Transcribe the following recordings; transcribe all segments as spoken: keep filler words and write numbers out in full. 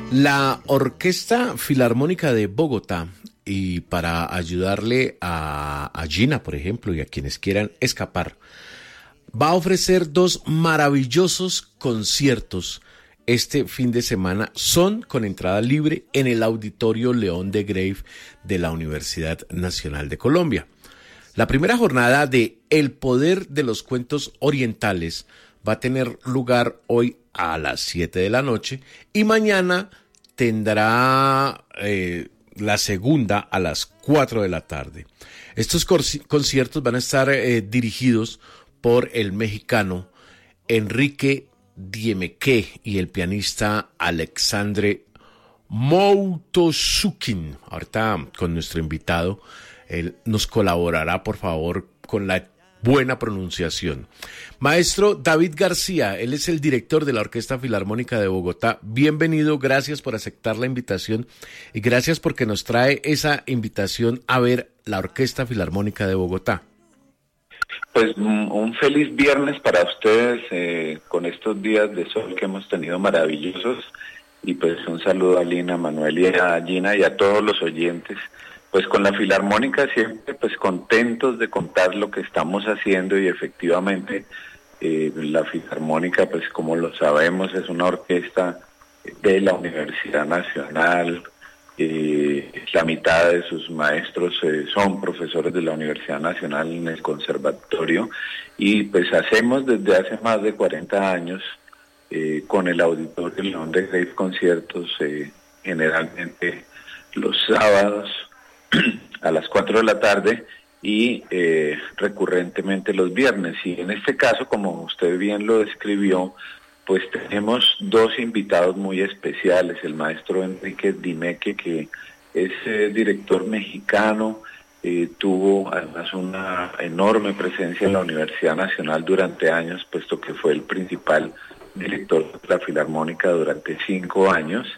La Orquesta Filarmónica de Bogotá, y para ayudarle a, a Gina, por ejemplo, y a quienes quieran escapar, va a ofrecer dos maravillosos conciertos este fin de semana. Son con entrada libre en el Auditorio León de Grave de la Universidad Nacional de Colombia. La primera jornada de El Poder de los Cuentos Orientales va a tener lugar hoy a las siete de la noche y mañana tendrá eh, la segunda a las cuatro de la tarde. Estos conciertos van a estar eh, dirigidos por el mexicano Enrique Diemeque y el pianista Alexandre Moutosukin. Ahorita con nuestro invitado, él nos colaborará, por favor, con la buena pronunciación. Maestro David García, él es el director de la Orquesta Filarmónica de Bogotá. Bienvenido, gracias por aceptar la invitación y gracias porque nos trae esa invitación a ver la Orquesta Filarmónica de Bogotá. Pues un feliz viernes para ustedes eh, con estos días de sol que hemos tenido maravillosos, y pues un saludo a Lina, Manuel y a Gina y a todos los oyentes. Pues con la Filarmónica siempre pues contentos de contar lo que estamos haciendo, y efectivamente eh, la Filarmónica, pues como lo sabemos, es una orquesta de la Universidad Nacional. Eh, la mitad de sus maestros eh, son profesores de la Universidad Nacional en el conservatorio, y pues hacemos desde hace más de cuarenta años eh, con el Auditorio León de Grave conciertos eh, generalmente los sábados a las cuatro de la tarde y eh, recurrentemente los viernes. Y en este caso, como usted bien lo describió, pues tenemos dos invitados muy especiales: el maestro Enrique Diemeque, que es eh, director mexicano, eh, tuvo además una enorme presencia en la Universidad Nacional durante años, puesto que fue el principal director de la Filarmónica durante cinco años,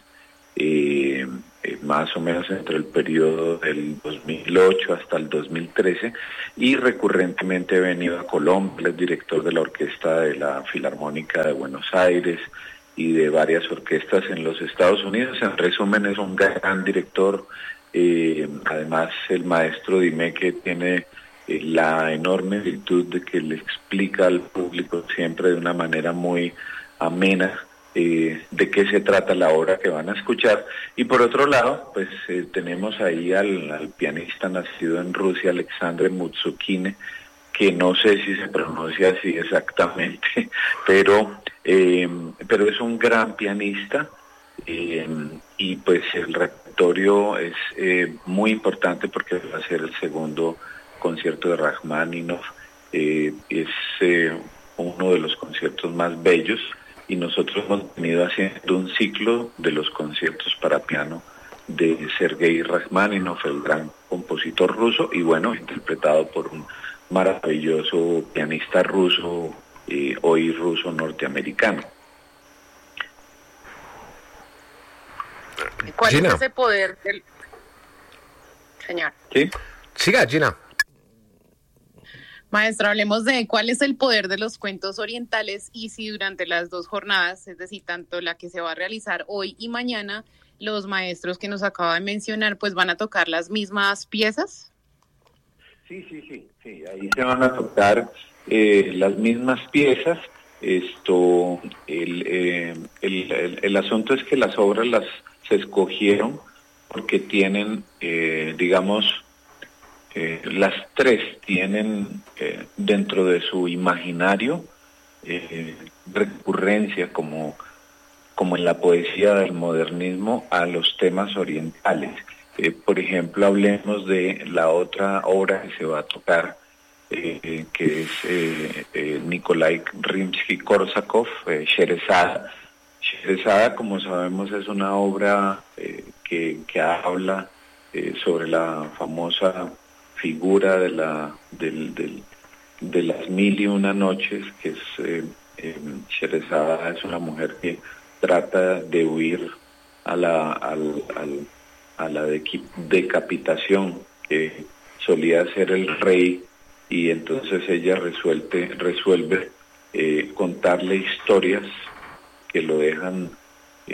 eh, eh, más o menos entre el periodo del dos mil ocho hasta el dos mil trece, y recurrentemente he venido a Colombia. Es director de la orquesta de la Filarmónica de Buenos Aires y de varias orquestas en los Estados Unidos. En resumen, es un gran director. Eh, además, el maestro Diemeque tiene eh, la enorme virtud de que le explica al público siempre de una manera muy amena Eh, de qué se trata la obra que van a escuchar. Y por otro lado, pues eh, tenemos ahí al, al pianista nacido en Rusia, Alexandre Moutosukin, que no sé si se pronuncia así exactamente, pero eh, pero es un gran pianista, eh, y pues el repertorio es eh, muy importante porque va a ser el segundo concierto de Rajmáninov. Eh, es eh, uno de los conciertos más bellos, y nosotros hemos venido haciendo un ciclo de los conciertos para piano de Sergei Rajmáninov, el gran compositor ruso, y bueno, interpretado por un maravilloso pianista ruso, eh, hoy ruso norteamericano. ¿Cuál Gina. es ese poder del señor? ¿Sí? Siga, Gina. Maestro, hablemos de cuál es el poder de los cuentos orientales y si durante las dos jornadas, es decir, tanto la que se va a realizar hoy y mañana, los maestros que nos acaba de mencionar, pues van a tocar las mismas piezas. Sí, sí, sí, sí, ahí se van a tocar eh, las mismas piezas. Esto, el, eh, el, el, el asunto es que las obras las se escogieron porque tienen, eh, digamos, Eh, las tres tienen eh, dentro de su imaginario eh, recurrencia, como, como en la poesía del modernismo, a los temas orientales. Eh, por ejemplo, hablemos de la otra obra que se va a tocar, eh, que es eh, eh, Nikolai Rimsky-Korsakov, eh, Sherezada. Sherezada, como sabemos, es una obra eh, que, que habla eh, sobre la famosa figura de la del, del, de las mil y una noches, que es eh, eh, Sherezada es una mujer que trata de huir a la al, al, a la de, decapitación que solía ser el rey, y entonces ella resuelve resuelve eh, contarle historias que lo dejan eh,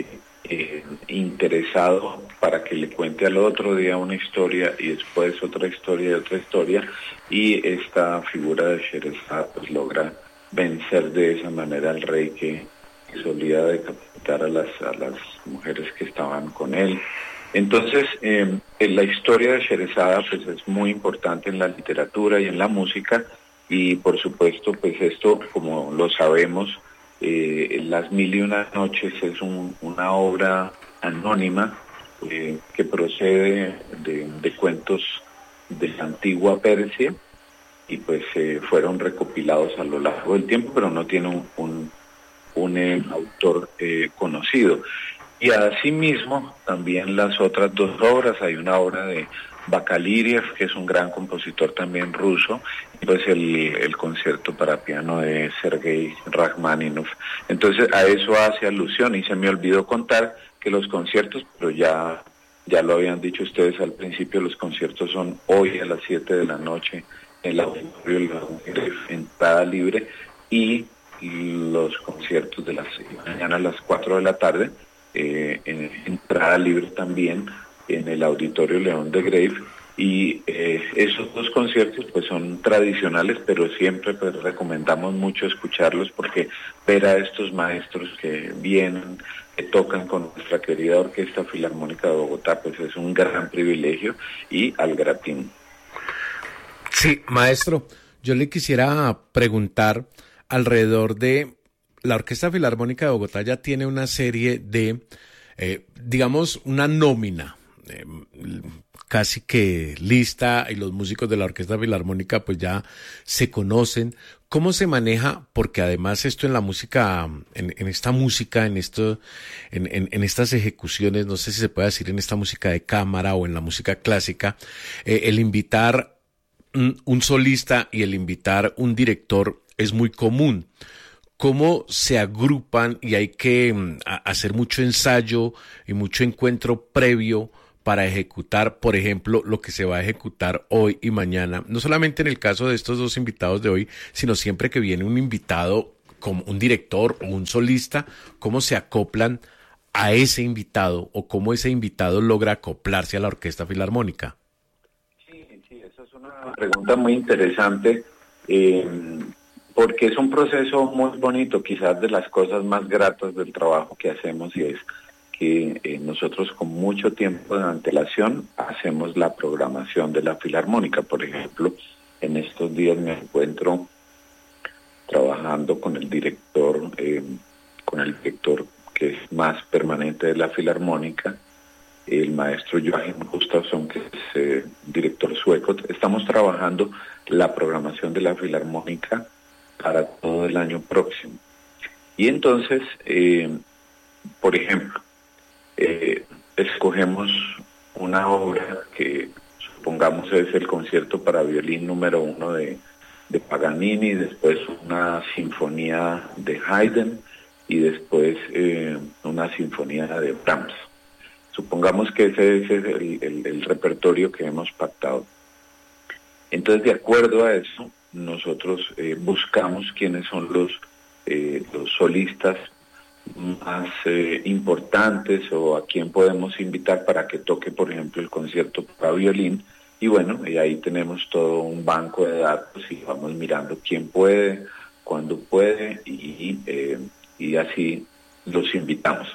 eh, interesado para que le cuente al otro día una historia y después otra historia y otra historia, y esta figura de Sherezada pues logra vencer de esa manera al rey que solía decapitar a las, a las mujeres que estaban con él. Entonces, eh, la historia de Sherezada pues es muy importante en la literatura y en la música, y por supuesto pues esto, como lo sabemos, eh, Las Mil y Una Noches es un, una obra anónima eh, que procede de, de cuentos de la antigua Persia, y pues eh, fueron recopilados a lo largo del tiempo, pero no tiene un, un, un eh, autor eh, conocido. Y asimismo, también las otras dos obras, hay una obra de Bakaliriev, que es un gran compositor también ruso, y pues el, el concierto para piano de Sergei Rachmaninoff. Entonces a eso hace alusión, y se me olvidó contar que los conciertos, pero ya, ya lo habían dicho ustedes al principio, los conciertos son hoy a las siete de la noche en el auditorio de la Mujer, entrada libre, y los conciertos de las mañana a las cuatro de la tarde, Eh, en entrada libre también en el Auditorio León de Grave, y eh, esos dos conciertos pues son tradicionales, pero siempre pues recomendamos mucho escucharlos, porque ver a estos maestros que vienen, que tocan con nuestra querida Orquesta Filarmónica de Bogotá, pues es un gran privilegio, y al gratín. Sí, maestro, yo le quisiera preguntar alrededor de la Orquesta Filarmónica de Bogotá. Ya tiene una serie de, eh, digamos, una nómina eh, casi que lista, y los músicos de la Orquesta Filarmónica pues ya se conocen. ¿Cómo se maneja? Porque además esto en la música, en, en esta música, en esto, en, en, en estas ejecuciones, no sé si se puede decir en esta música de cámara o en la música clásica, eh, el invitar un, un solista y el invitar un director es muy común. ¿Cómo se agrupan? Y hay que um, hacer mucho ensayo y mucho encuentro previo para ejecutar, por ejemplo, lo que se va a ejecutar hoy y mañana. No solamente en el caso de estos dos invitados de hoy, sino siempre que viene un invitado, como un director o un solista, ¿cómo se acoplan a ese invitado, o cómo ese invitado logra acoplarse a la Orquesta Filarmónica? Sí, sí, esa es una pregunta muy interesante. Eh, porque es un proceso muy bonito, quizás de las cosas más gratas del trabajo que hacemos, y es que eh, nosotros con mucho tiempo de antelación hacemos la programación de la Filarmónica. Por ejemplo, en estos días me encuentro trabajando con el director, eh, con el director que es más permanente de la Filarmónica, el maestro Joachim Gustafsson, que es eh, director sueco. Estamos trabajando la programación de la Filarmónica para todo el año próximo. Y entonces, eh, por ejemplo, eh, escogemos una obra que supongamos es el concierto para violín número uno de, de Paganini, después una sinfonía de Haydn, y después eh, una sinfonía de Brahms. Supongamos que ese, ese es el, el, el repertorio que hemos pactado. Entonces, de acuerdo a eso, nosotros eh, buscamos quiénes son los, eh, los solistas más eh, importantes, o a quién podemos invitar para que toque, por ejemplo, el concierto para violín. Y bueno, y ahí tenemos todo un banco de datos, y vamos mirando quién puede, cuándo puede, y, eh, y así los invitamos.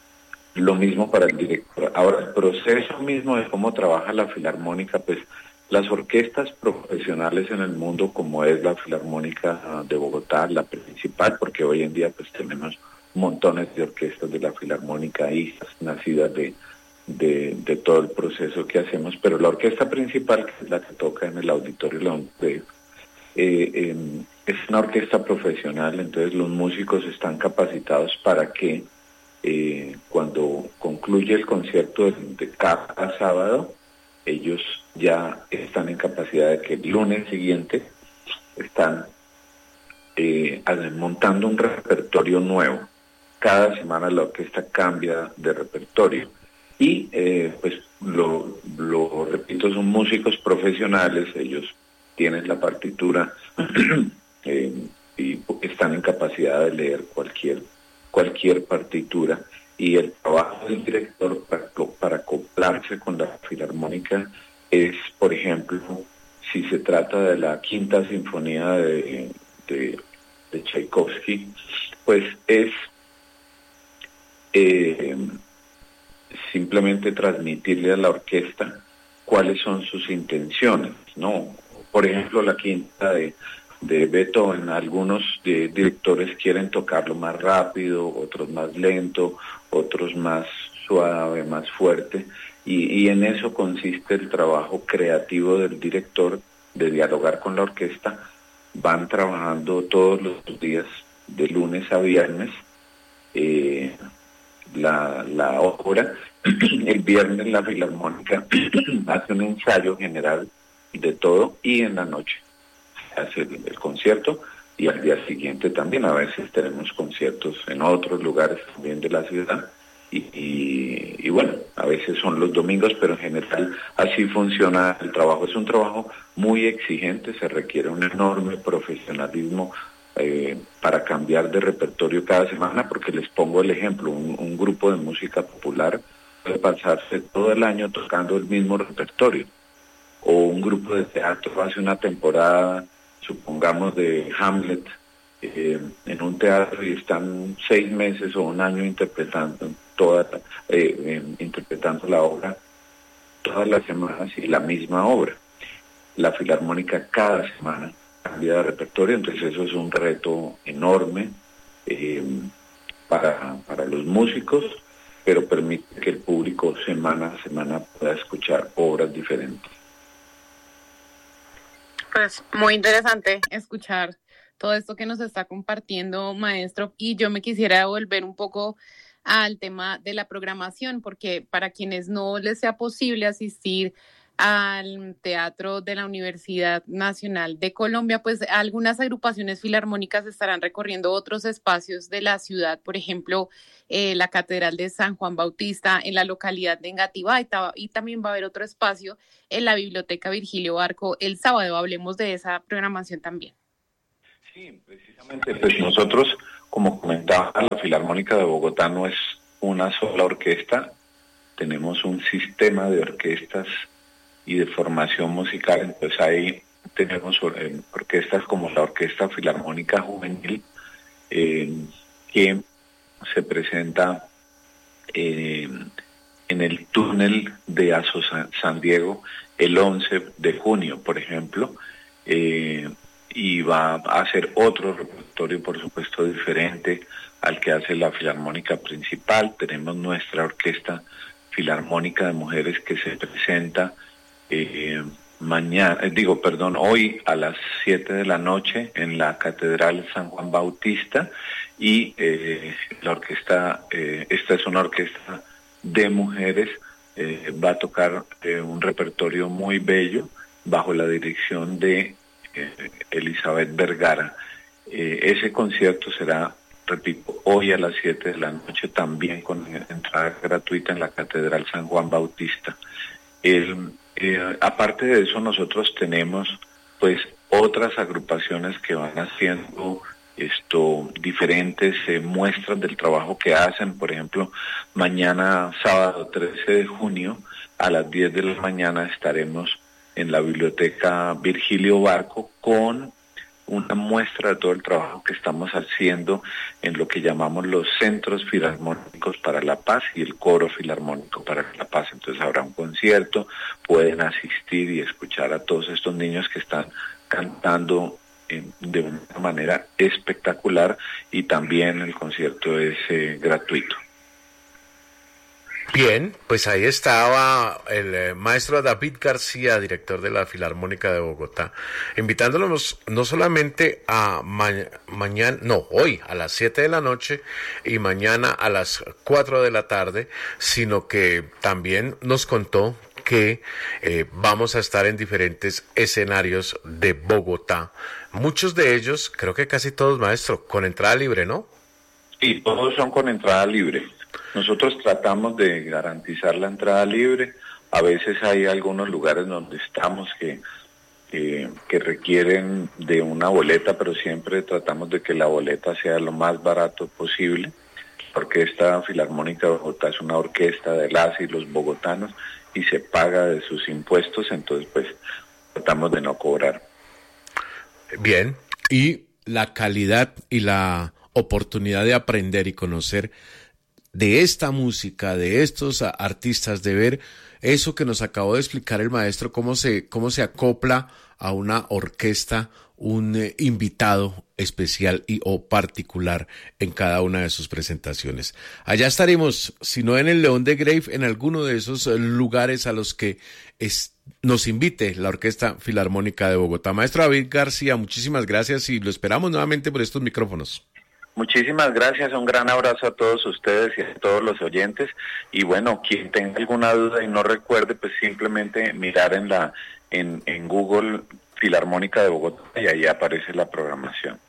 Lo mismo para el director. Ahora, el proceso mismo de cómo trabaja la Filarmónica, pues las orquestas profesionales en el mundo, como es la Filarmónica de Bogotá, la principal, porque hoy en día pues tenemos montones de orquestas de la Filarmónica, hijas nacidas de, de, de todo el proceso que hacemos, pero la orquesta principal, que es la que toca en el Auditorio León de eh, eh, es una orquesta profesional. Entonces los músicos están capacitados para que eh, cuando concluye el concierto de, de cada sábado, ellos ya están en capacidad de que el lunes siguiente están eh, montando un repertorio nuevo. Cada semana la orquesta cambia de repertorio, y eh, pues lo, lo repito, son músicos profesionales, ellos tienen la partitura eh, y están en capacidad de leer cualquier, cualquier partitura. y el trabajo del director para, para acoplarse con la filarmónica es, por ejemplo, si se trata de la quinta sinfonía de, de, de Tchaikovsky, pues es eh, simplemente transmitirle a la orquesta cuáles son sus intenciones, ¿no? Por ejemplo, la quinta de, de Beethoven, algunos de, directores quieren tocarlo más rápido, otros más lento, otros más suave, más fuerte, y, y en eso consiste el trabajo creativo del director, de dialogar con la orquesta. Van trabajando todos los días, de lunes a viernes, eh, la, la obra. El viernes la filarmónica hace un ensayo general de todo, y en la noche hace el, el concierto, y al día siguiente también. A veces tenemos conciertos en otros lugares también de la ciudad, y, y, y bueno, a veces son los domingos, pero en general así funciona el trabajo. Es un trabajo muy exigente, se requiere un enorme profesionalismo eh, para cambiar de repertorio cada semana, porque les pongo el ejemplo, un, un grupo de música popular puede pasarse todo el año tocando el mismo repertorio, o un grupo de teatro hace una temporada, supongamos, de Hamlet eh, en un teatro, y están seis meses o un año interpretando toda eh, eh, interpretando la obra todas las semanas, y la misma obra. La filarmónica cada semana cambia de repertorio, entonces eso es un reto enorme eh, para, para los músicos, pero permite que el público semana a semana pueda escuchar obras diferentes. Pues muy interesante escuchar todo esto que nos está compartiendo, maestro, y yo me quisiera volver un poco al tema de la programación, porque para quienes no les sea posible asistir al Teatro de la Universidad Nacional de Colombia, pues algunas agrupaciones filarmónicas estarán recorriendo otros espacios de la ciudad, por ejemplo, eh, la Catedral de San Juan Bautista en la localidad de Engativá, y, y también va a haber otro espacio en la Biblioteca Virgilio Barco el sábado. Hablemos de esa programación también. Sí, precisamente, pues nosotros, como comentaba, la Filarmónica de Bogotá no es una sola orquesta, tenemos un sistema de orquestas y de formación musical. Entonces ahí tenemos eh, orquestas como la Orquesta Filarmónica Juvenil, eh, que se presenta eh, en el túnel de Aso San Diego el once de junio, por ejemplo, eh, y va a hacer otro repertorio, por supuesto, diferente al que hace la Filarmónica principal. Tenemos nuestra Orquesta Filarmónica de Mujeres que se presenta eh, mañana, eh, digo, perdón, hoy a las siete de la noche en la Catedral San Juan Bautista, y eh, la orquesta, eh, esta es una orquesta de mujeres, eh, va a tocar eh, un repertorio muy bello bajo la dirección de eh, Elizabeth Vergara. Eh, ese concierto será, repito, hoy a las siete de la noche, también con entrada gratuita en la Catedral San Juan Bautista. El, eh, aparte de eso, nosotros tenemos pues otras agrupaciones que van haciendo esto diferentes eh, muestras del trabajo que hacen. Por ejemplo, mañana sábado trece de junio a las diez de la mañana estaremos en la Biblioteca Virgilio Barco con una muestra de todo el trabajo que estamos haciendo en lo que llamamos los Centros Filarmónicos para la Paz y el Coro Filarmónico para la Paz. Entonces habrá un concierto, pueden asistir y escuchar a todos estos niños que están cantando en, de una manera espectacular, y también el concierto es eh, gratuito. Bien, pues ahí estaba el eh, maestro David García, director de la Filarmónica de Bogotá, invitándonos no solamente a ma mañana, no, hoy a las siete de la noche y mañana a las cuatro de la tarde, sino que también nos contó que eh, vamos a estar en diferentes escenarios de Bogotá. Muchos de ellos, creo que casi todos, maestro, con entrada libre, ¿no? Sí, todos son con entrada libre. Nosotros tratamos de garantizar la entrada libre. A veces hay algunos lugares donde estamos que, eh, que requieren de una boleta, pero siempre tratamos de que la boleta sea lo más barato posible. La Orquesta Filarmónica de Bogotá es una orquesta de las y los bogotanos y se paga de sus impuestos, entonces pues tratamos de no cobrar. Bien, y la calidad y la oportunidad de aprender y conocer de esta música, de estos artistas, de ver eso que nos acabó de explicar el maestro, cómo se, cómo se acopla a una orquesta un eh, invitado especial y o particular en cada una de sus presentaciones. Allá estaremos, si no en el León de Grave, en alguno de esos eh, lugares a los que es, nos invite la Orquesta Filarmónica de Bogotá. Maestro David García, muchísimas gracias y lo esperamos nuevamente por estos micrófonos. Muchísimas gracias, un gran abrazo a todos ustedes y a todos los oyentes. Y bueno, quien tenga alguna duda y no recuerde, pues simplemente mirar en la en, en Google Filarmónica de Bogotá y ahí aparece la programación.